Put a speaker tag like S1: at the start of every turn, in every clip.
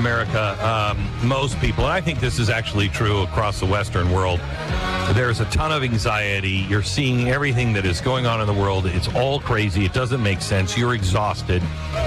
S1: America, most people, and I think this is actually true across the Western world, there's a ton of anxiety. You're seeing everything that is going on in the world. It's all crazy. It doesn't make sense. You're exhausted.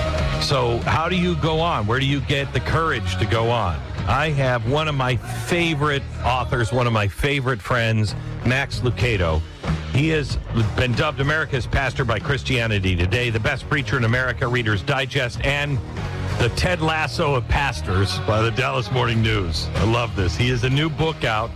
S1: So how do you go on? Where do you get the courage to go on? I have one of my favorite authors, one of my favorite friends, Max Lucado. He has been dubbed America's pastor by Christianity Today, the best preacher in America, Reader's Digest, and the Ted Lasso of pastors by the Dallas Morning News. I love this. He has a new book out,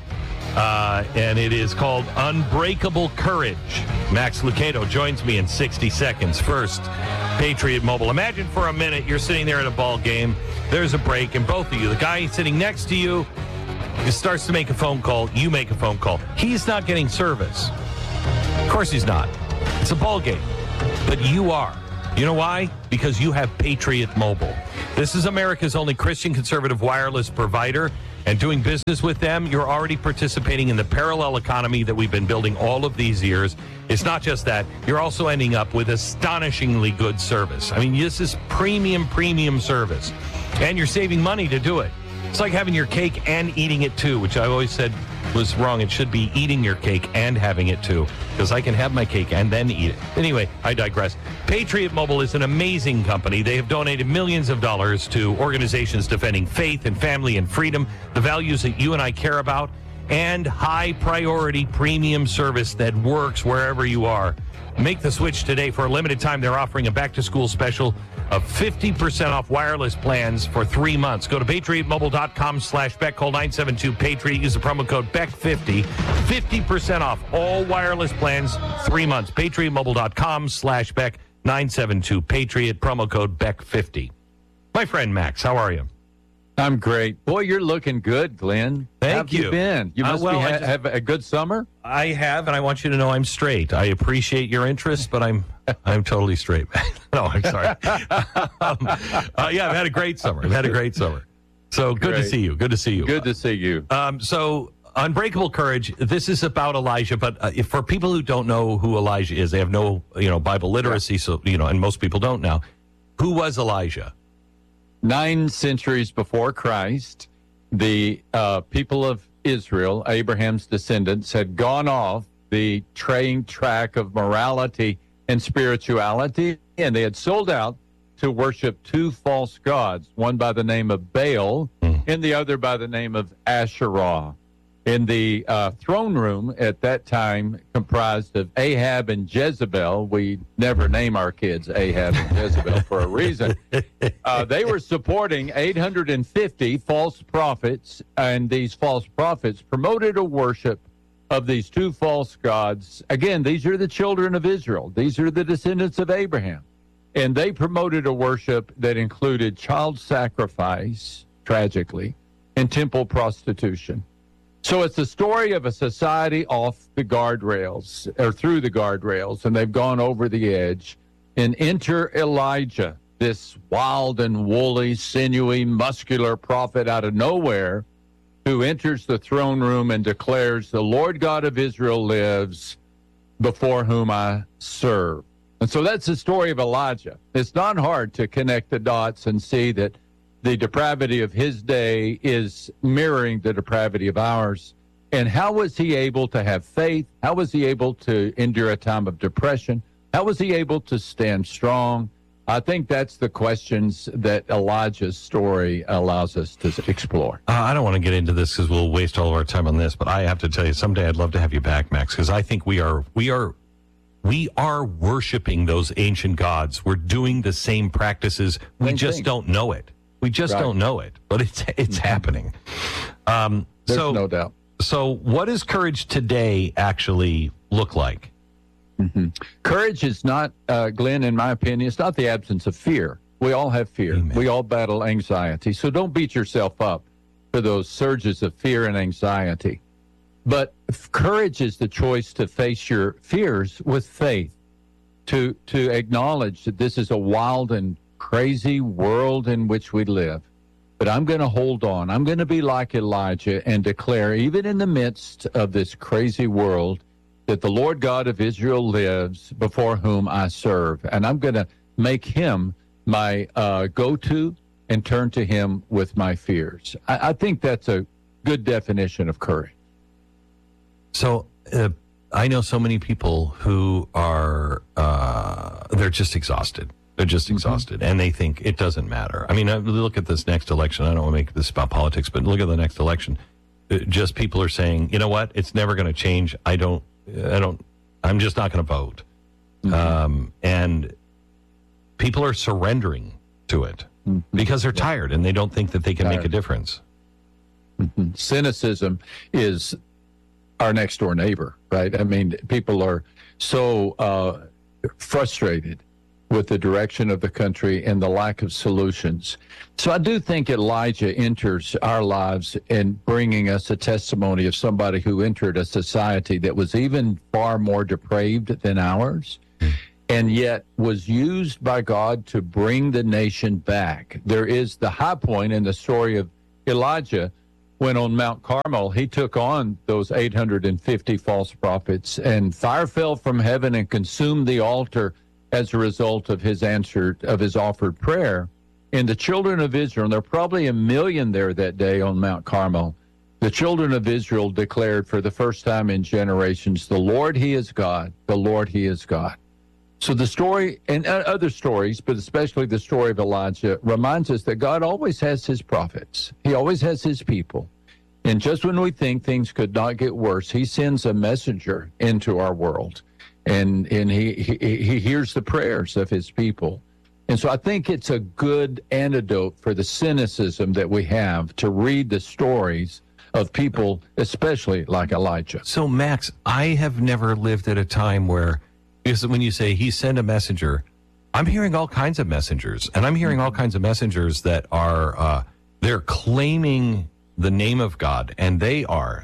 S1: and it is called Unbreakable Courage. Max Lucado joins me in 60 seconds. First, Patriot Mobile. Imagine for a minute you're sitting there at a ball game. There's a break, and both of you, the guy sitting next to you, starts to make a phone call. You make a phone call. He's not getting service. Of course he's not. It's a ball game. But you are. You know why? Because you have Patriot Mobile. This is America's only Christian conservative wireless provider. And doing business with them, you're already participating in the parallel economy that we've been building all of these years. It's not just that. You're also ending up with astonishingly good service. I mean, this is premium service. And you're saving money to do it. It's like having your cake and eating it too, which I always said was wrong. It should be eating your cake and having it too, because I can have my cake and then eat it. Anyway, I digress. Patriot Mobile is an amazing company. They have donated millions of dollars to organizations defending faith and family and freedom, the values that you and I care about, and high priority premium service that works wherever you are. Make the switch today. For a limited time, they're offering a back-to-school special of 50% off wireless plans for 3 months. Go to patriotmobile.com/Beck. Call 972-PATRIOT. Use the promo code BECK50. 50% off all wireless plans, 3 months. patriotmobile.com/Beck. 972-PATRIOT. Promo code BECK50. My friend Max, how are you?
S2: I'm great. Boy, you're looking good, Glenn.
S1: Thank you.
S2: How have you been? You must have a good summer?
S1: I have, and I want you to know I'm straight. I appreciate your interest, but I'm totally straight. No, I'm sorry. Yeah, I've had a great summer. So good to see you. Good to see you. So Unbreakable Courage, this is about Elijah, but for people who don't know who Elijah is, they have no Bible literacy, so and most people don't now. Who was Elijah?
S2: 9 centuries before Christ, the people of Israel, Abraham's descendants, had gone off the train track of morality and spirituality, and they had sold out to worship 2 false gods, one by the name of Baal and the other by the name of Asherah. In the throne room at that time, comprised of Ahab and Jezebel. We never name our kids Ahab and Jezebel for a reason. They were supporting 850 false prophets, and these false prophets promoted a worship of these 2 false gods. Again, these are the children of Israel. These are the descendants of Abraham. And they promoted a worship that included child sacrifice, tragically, and temple prostitution. So it's the story of a society off the guardrails, or through the guardrails, and they've gone over the edge. And enter Elijah, this wild and woolly, sinewy, muscular prophet out of nowhere, who enters the throne room and declares, "The Lord God of Israel lives, before whom I serve." And so that's the story of Elijah. It's not hard to connect the dots and see that the depravity of his day is mirroring the depravity of ours. And how was he able to have faith? How was he able to endure a time of depression? How was he able to stand strong? I think that's the questions that Elijah's story allows us to explore.
S1: I don't want to get into this because we'll waste all of our time on this, but I have to tell you, someday I'd love to have you back, Max, because I think we are worshiping those ancient gods. We're doing the same practices. We just don't know it. We just don't know it, but it's happening.
S2: There's no doubt.
S1: So what does courage today actually look like?
S2: Mm-hmm. Courage is not, Glenn, in my opinion, it's not the absence of fear. We all have fear.
S1: Amen.
S2: We all battle anxiety. So don't beat yourself up for those surges of fear and anxiety. But courage is the choice to face your fears with faith, to acknowledge that this is a wild and crazy world in which we live. But I'm going to hold on. I'm going to be like Elijah and declare, even in the midst of this crazy world, that the Lord God of Israel lives, before whom I serve. And I'm going to make him my go-to and turn to him with my fears. I think that's a good definition of courage.
S1: So I know so many people who are, they're just exhausted. They're just exhausted, and they think it doesn't matter. I mean, look at this next election. I don't want to make this about politics, but look at the next election. Just people are saying, you know what? It's never going to change. I'm just not going to vote. And people are surrendering to it because they're tired and they don't think that they can make a difference.
S2: Cynicism is our next door neighbor, right? I mean, people are so frustrated with the direction of the country and the lack of solutions. So I do think Elijah enters our lives in bringing us a testimony of somebody who entered a society that was even far more depraved than ours, and yet was used by God to bring the nation back. There is the high point in the story of Elijah when on Mount Carmel, he took on those 850 false prophets, and fire fell from heaven and consumed the altar as a result of his offered prayer. And the children of Israel, and there were probably 1 million there that day on Mount Carmel, the children of Israel declared for the first time in generations, the Lord, he is God, the Lord, he is God. So the story, and other stories, but especially the story of Elijah, reminds us that God always has his prophets. He always has his people. And just when we think things could not get worse, he sends a messenger into our world. And he hears the prayers of his people. And so I think it's a good antidote for the cynicism that we have to read the stories of people, especially like Elijah.
S1: So, Max, I have never lived at a time where, because when you say he sent a messenger, I'm hearing all kinds of messengers. And I'm hearing all kinds of messengers that are, they're claiming the name of God. And they are,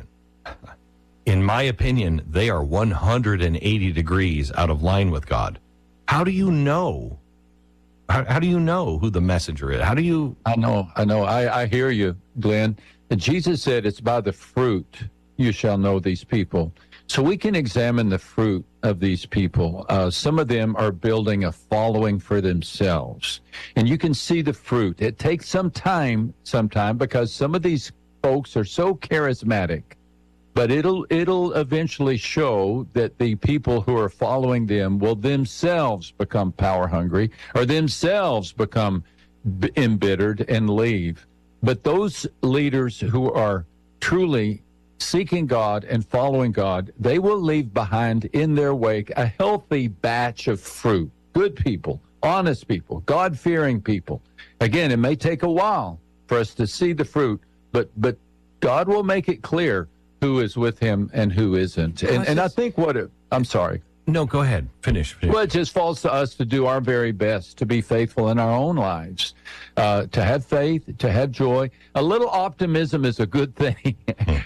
S1: in my opinion, they are 180 degrees out of line with God. How do you know? How do you know who the messenger is? How do you?
S2: I know. I hear you, Glenn. And Jesus said, it's by the fruit you shall know these people. So we can examine the fruit of these people. Some of them are building a following for themselves. And you can see the fruit. It takes some time because some of these folks are so charismatic. But it'll eventually show that the people who are following them will themselves become power hungry or themselves become embittered and leave. But those leaders who are truly seeking God and following God, they will leave behind in their wake a healthy batch of fruit. Good people, honest people, God-fearing people. Again, it may take a while for us to see the fruit, but God will make it clear who is with him and who isn't. And I think I'm sorry.
S1: No, go ahead. Finish.
S2: Well, it just falls to us to do our very best to be faithful in our own lives, to have faith, to have joy. A little optimism is a good thing,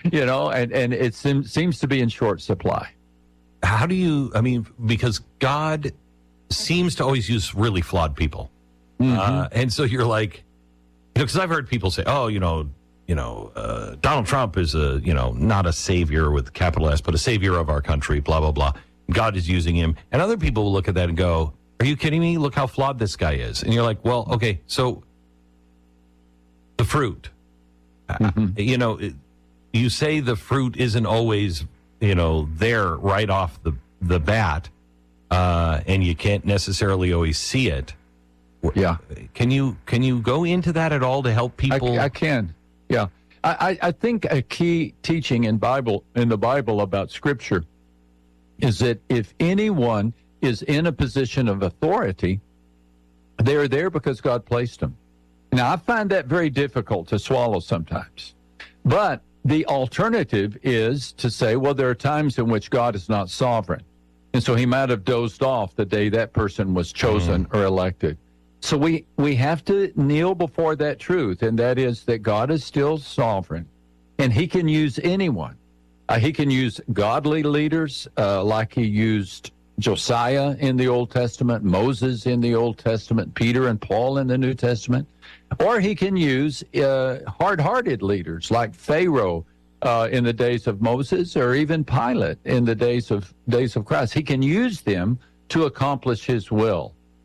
S2: and it seems to be in short supply.
S1: How do you, because God seems to always use really flawed people. And so you're like, because I've heard people say, Donald Trump is not a savior with capital S, but a savior of our country, blah, blah, blah. God is using him. And other people will look at that and go, are you kidding me? Look how flawed this guy is. And you're like, well, okay, so the fruit, you say the fruit isn't always, there right off the bat, and you can't necessarily always see it.
S2: Yeah.
S1: Can you go into that at all to help people?
S2: I can. Yeah. I think a key teaching in the Bible about Scripture is that if anyone is in a position of authority, they are there because God placed them. Now, I find that very difficult to swallow sometimes. But the alternative is to say, well, there are times in which God is not sovereign. And so he might have dozed off the day that person was chosen or elected. So we have to kneel before that truth, and that is that God is still sovereign, and he can use anyone. He can use godly leaders like he used Josiah in the Old Testament, Moses in the Old Testament, Peter and Paul in the New Testament. Or he can use hard-hearted leaders like Pharaoh in the days of Moses, or even Pilate in the days of Christ. He can use them to accomplish his will.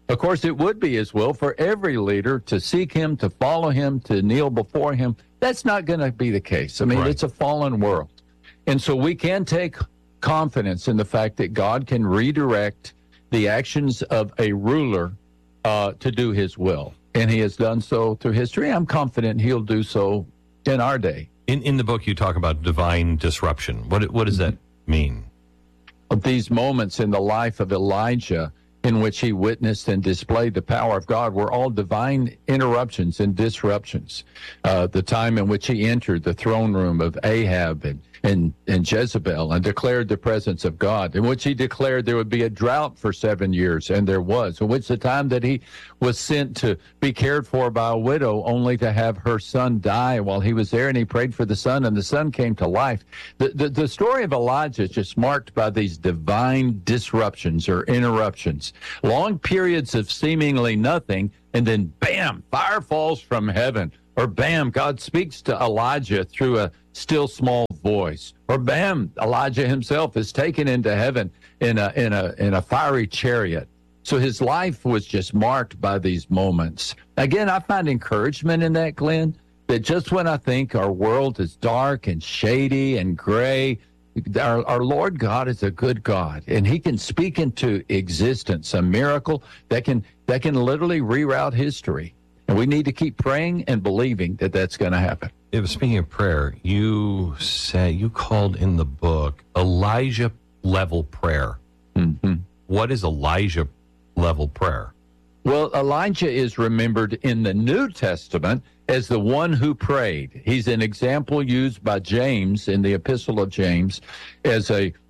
S2: Of course, it would be his will for every leader to seek him, to follow him, to kneel before him. That's not going to be the case. I mean,
S1: Right.
S2: It's a fallen world. And so we can take confidence in the fact that God can redirect the actions of a ruler to do his will. And he has done so through history. I'm confident he'll do so in our day.
S1: In the book, you talk about divine disruption. What does that mean?
S2: Of these moments in the life of Elijah in which he witnessed and displayed the power of God were all divine interruptions and disruptions. The time in which he entered the throne room of Ahab and Jezebel and declared the presence of God, in which he declared there would be a drought for 7 years, and there was, in which the time that he was sent to be cared for by a widow only to have her son die while he was there, and he prayed for the son, and the son came to life. The story of Elijah is just marked by these divine disruptions or interruptions, long periods of seemingly nothing, and then bam, fire falls from heaven, or bam, God speaks to Elijah through a still small voice, or bam, Elijah himself is taken into heaven in a fiery chariot. So his life was just marked by these moments. Again, I find encouragement in that, Glenn, that just when I think our world is dark and shady and gray, our Lord God is a good God, and he can speak into existence a miracle that can literally reroute history. And we need to keep praying and believing that that's going to happen.
S1: Speaking of prayer, you called in the book Elijah level prayer.
S2: Mm-hmm.
S1: What is Elijah level prayer?
S2: Well, Elijah is remembered in the New Testament as the one who prayed. He's an example used by James in the Epistle of James as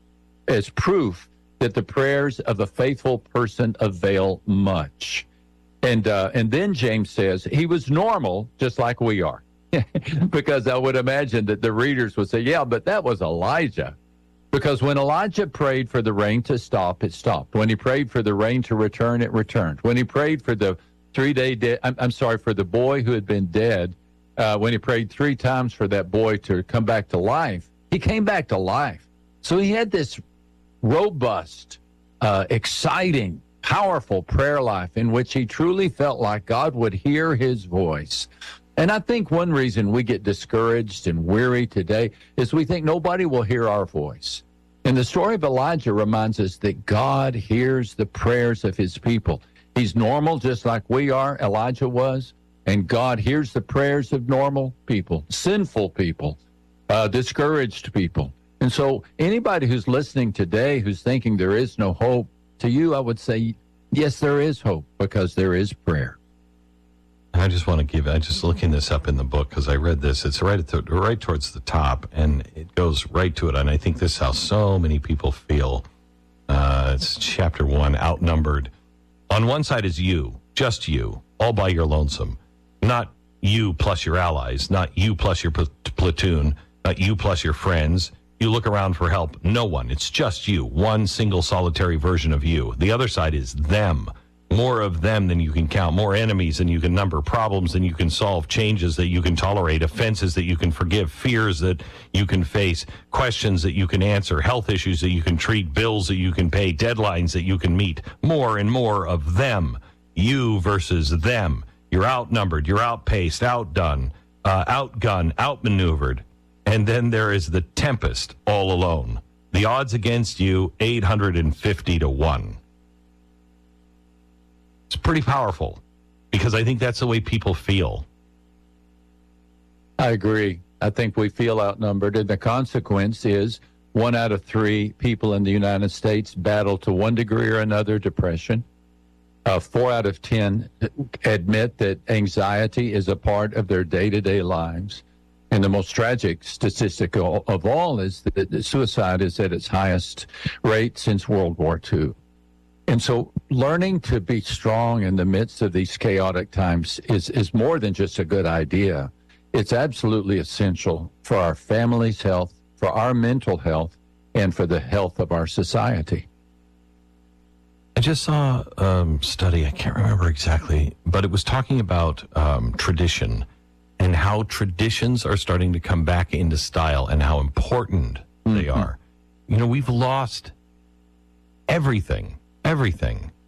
S2: proof that the prayers of a faithful person avail much. And then James says he was normal, just like we are. Because I would imagine that the readers would say, yeah, but that was Elijah. Because when Elijah prayed for the rain to stop, it stopped. When he prayed for the rain to return, it returned. When he prayed for the for the boy who had been dead, when he prayed 3 times for that boy to come back to life, he came back to life. So he had this robust, exciting, powerful prayer life in which he truly felt like God would hear his voice. And I think one reason we get discouraged and weary today is we think nobody will hear our voice. And the story of Elijah reminds us that God hears the prayers of his people. He's normal, just like we are, Elijah was, and God hears the prayers of normal people, sinful people, discouraged people. And so anybody who's listening today who's thinking there is no hope, to you I would say, yes, there is hope, because there is prayer.
S1: I just want to I'm just looking this up in the book because I read this. It's right towards the top, and it goes right to it. And I think this is how so many people feel. It's chapter 1, outnumbered. On one side is you, just you, all by your lonesome. Not you plus your allies, not you plus your platoon, not you plus your friends. You look around for help. No one. It's just you, one single solitary version of you. The other side is them. More of them than you can count, more enemies than you can number, problems than you can solve, changes that you can tolerate, offenses that you can forgive, fears that you can face, questions that you can answer, health issues that you can treat, bills that you can pay, deadlines that you can meet. More and more of them, you versus them. You're outnumbered, you're outpaced, outdone, outgunned, outmaneuvered. And then there is the tempest all alone. The odds against you, 850 to 1. It's pretty powerful because I think that's the way people feel.
S2: I agree. I think we feel outnumbered, and the consequence is 1 out of 3 people in the United States battle to one degree or another depression. 4 out of 10 admit that anxiety is a part of their day-to-day lives. And the most tragic statistic of all is that suicide is at its highest rate since World War II. And so learning to be strong in the midst of these chaotic times is more than just a good idea. It's absolutely essential for our family's health, for our mental health, and for the health of our society.
S1: I just saw a study, I can't remember exactly, but it was talking about tradition and how traditions are starting to come back into style and how important they are. You know, we've lost everything.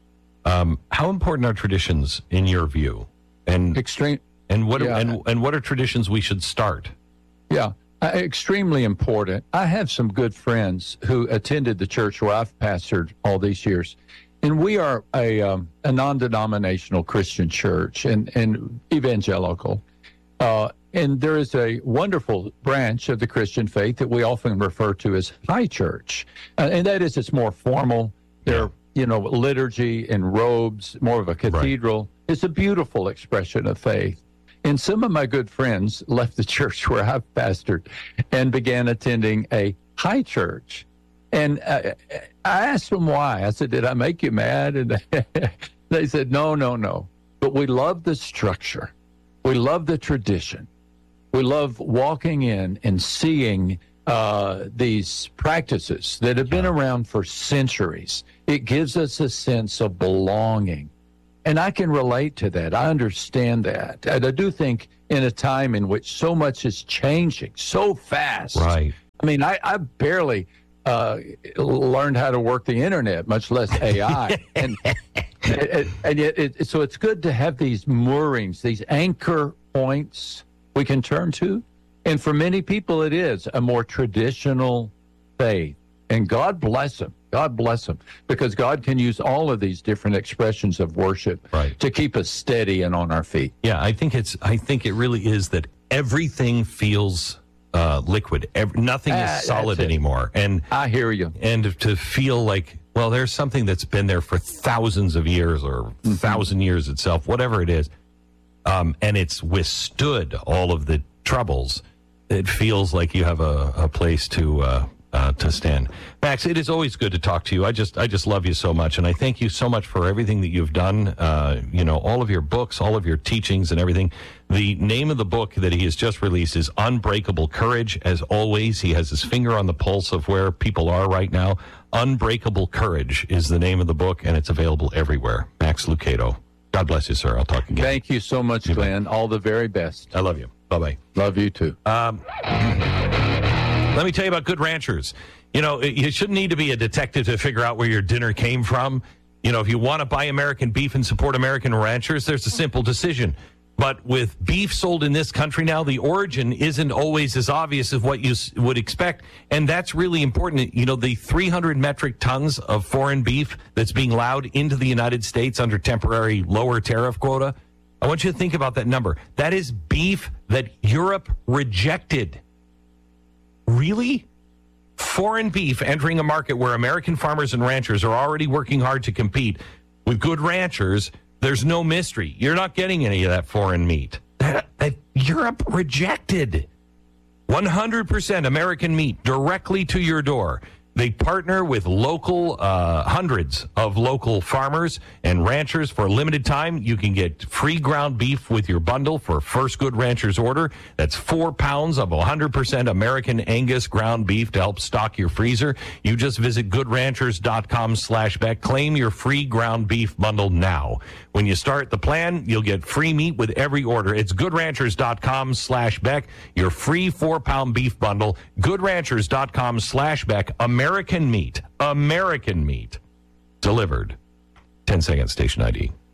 S1: How important are traditions in your view? And
S2: Extreme.
S1: and what are traditions we should start?
S2: Yeah, extremely important. I have some good friends who attended the church where I've pastored all these years, and we are a non-denominational Christian church and evangelical. And there is a wonderful branch of the Christian faith that we often refer to as high church, and that is it's more formal. There, liturgy and robes, more of a cathedral. Right. It's a beautiful expression of faith. And some of my good friends left the church where I've pastored and began attending a high church. And I asked them why. I said, "Did I make you mad?" And they said, No. But we love the structure. We love the tradition. We love walking in and seeing these practices that have been around for centuries. It gives us a sense of belonging. And I can relate to that. I understand that. And I do think in a time in which so much is changing so fast.
S1: Right.
S2: I mean, I barely learned how to work the internet, much less AI. and yet, so it's good to have these moorings, these anchor points we can turn to. And for many people, it is a more traditional faith. And God bless them. God bless them, because God can use all of these different expressions of worship to keep us steady and on our feet.
S1: Yeah, I think it really is that everything feels liquid. Nothing is solid anymore. And
S2: I hear you.
S1: And to feel like, well, there's something that's been there for thousands of years or 1,000 years itself, whatever it is, and it's withstood all of the troubles. It feels like you have a place to stand. Max, it is always good to talk to you. I just love you so much, and I thank you so much for everything that you've done. All of your books, all of your teachings, and everything. The name of the book that he has just released is Unbreakable Courage. As always, he has his finger on the pulse of where people are right now. Unbreakable Courage is the name of the book, and it's available everywhere. Max Lucado. God bless you, sir. I'll talk again.
S2: Thank you so much, Glenn. All the very best.
S1: I love you. Bye-bye.
S2: Love you, too.
S1: Let me tell you about Good Ranchers. You shouldn't need to be a detective to figure out where your dinner came from. If you want to buy American beef and support American ranchers, there's a simple decision. But with beef sold in this country now, the origin isn't always as obvious as what you would expect. And that's really important. The 300 metric tons of foreign beef that's being allowed into the United States under temporary lower tariff quota. I want you to think about that number. That is beef that Europe rejected. Really? Foreign beef entering a market where American farmers and ranchers are already working hard to compete. With Good Ranchers, there's no mystery. You're not getting any of that foreign meat. That Europe rejected. 100% American meat directly to your door. They partner with local, hundreds of local farmers and ranchers for a limited time. You can get free ground beef with your bundle for first Good Ranchers order. That's 4 pounds of 100% American Angus ground beef to help stock your freezer. You just visit goodranchers.com/Beck. Claim your free ground beef bundle now. When you start the plan, you'll get free meat with every order. It's goodranchers.com/Beck. Your free 4-pound beef bundle. Goodranchers.com/Beck. American meat. Delivered. 10 seconds, station ID.